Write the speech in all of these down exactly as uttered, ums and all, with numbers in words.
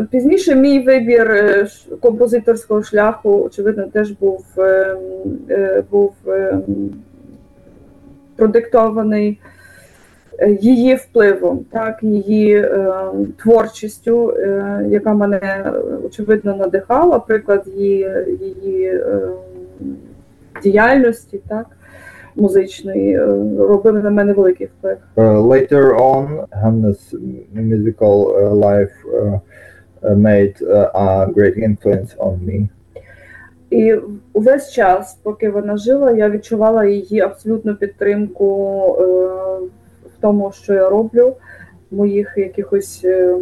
Пізніше мій вибір композиторського шляху, очевидно, теж був, був продиктований її впливом, так, її е, творчістю, е, яка мене, очевидно, надихала, приклад її, її е, діяльності, так, музичної, е, робив на мене великий вплив. Uh, later on, Hanna's musical uh, life uh, uh, made uh, a great influence on me. І увесь час, поки вона жила, я відчувала її абсолютну підтримку е, в тому, що я роблю, в моїх якихось,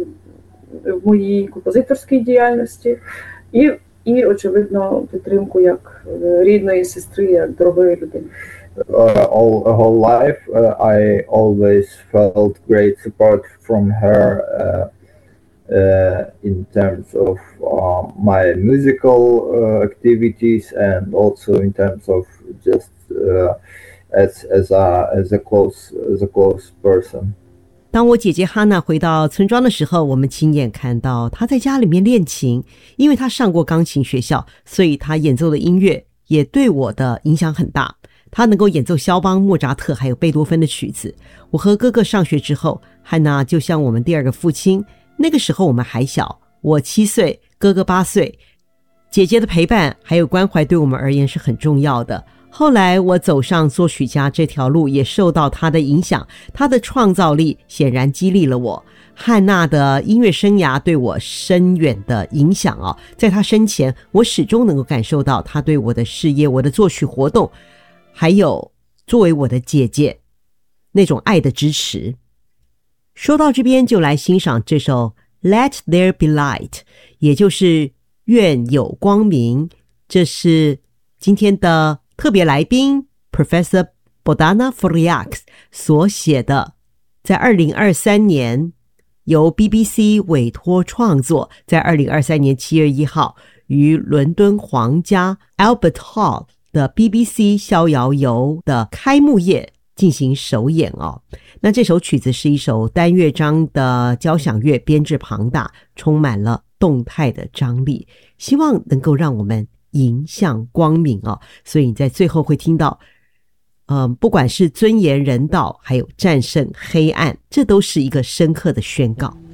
в моїй композиторській діяльності, і, і, очевидно, підтримку як рідної сестри, як дорогої людини. Uh, all whole life, uh, I always felt great support from her uh, uh, in terms of uh, my musical uh, activities and also in terms of just uh, as as a as a close as a close person. 当我姐姐哈娜回到村庄的时候，我们亲眼看到她在家里面练琴，因为她上过钢琴学校，所以她演奏的音乐也对我的影响很大。她能够演奏肖邦、莫扎特还有贝多芬的曲子。我和哥哥上学之后，汉娜就像我们第二个父亲。那个时候我们还小，我七岁，哥哥八岁。姐姐的陪伴还有关怀对我们而言是很重要的。后来我走上作曲家这条路，也受到她的影响，她的创造力显然激励了我。汉娜的音乐生涯对我深远的影响啊，在她生前，我始终能够感受到她对我的事业、我的作曲活动，还有作为我的姐姐那种爱的支持。说到这边，就来欣赏这首 Let There Be Light， 也就是愿有光明。这是今天的特别来宾 Professor Bogdana Furiaks 所写的，在二零二三年由 B B C 委托创作，在二零二三年七月一号于伦敦皇家 Albert Hall 的 B B C 逍遥游的开幕夜进行首演哦。那这首曲子是一首单乐章的交响乐，编制庞大，充满了动态的张力，希望能够让我们迎向光明哦。所以你在最后会听到呃，不管是尊严人道还有战胜黑暗，这都是一个深刻的宣告。